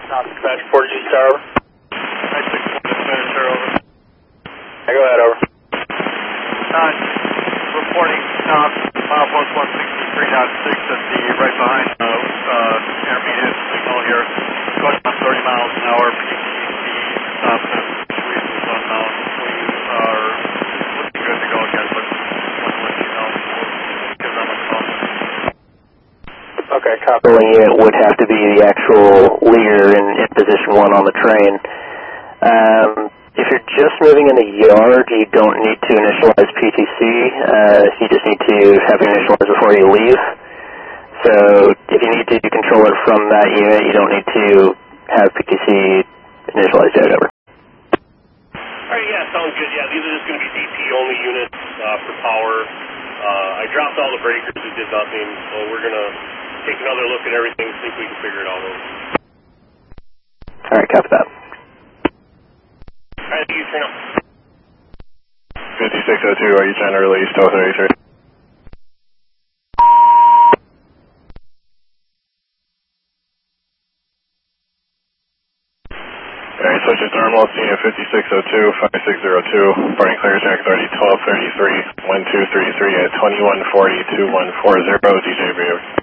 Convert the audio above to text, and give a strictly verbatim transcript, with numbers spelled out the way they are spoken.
Stop dispatch four G Star, over. nine six one dispatch Star, over. Hey, go ahead, over. Uh, reporting stop, milepost one sixty-three point six at the right behind uh, uh, intermediate signal here. Going on thirty miles an hour, P T C stop at Sweeps is unknown. We are looking good to go again, but just want to let you know. We'll give them a call. Okay, copy. The unit would have to be the actual leader in, in position one on the train. Um, if you're just moving in the yard, you don't need to initialize P T C. Uh, you just need to have it initialized before you leave. So if you need to control it from that unit, you don't need to have P T C initialized yet, over. Alright, yeah, sounds good. Yeah, these are just going to be D T only units uh, for power. Uh, I dropped all the breakers, it did nothing, so we're going to take another look at everything, see if we can figure it out. Alright, copy that. Alright, you turn up. fifty-six oh two, are you trying to release twelve thirty-three? Alright, switch to thermal, unit fifty-six oh two, five six zero two, parting clear track thirty, twelve thirty-three, one two three three at twenty-one forty, two one four zero, D J Beaver.